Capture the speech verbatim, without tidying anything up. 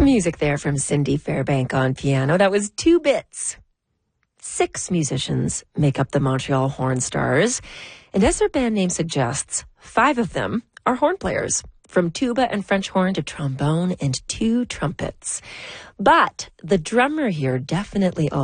Music there from Cindy Fairbank on piano. That was Two Bits. Six musicians make up the Montreal Horn Stars. And as their band name suggests, five of them are horn players, from tuba and French horn to trombone and two trumpets. But the drummer here definitely